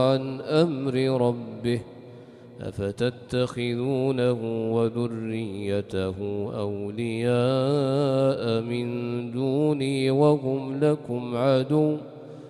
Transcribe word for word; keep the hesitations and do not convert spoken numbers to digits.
عن أمر ربه أفتتخذونه وذريته أولياء من دوني وهم لكم عدو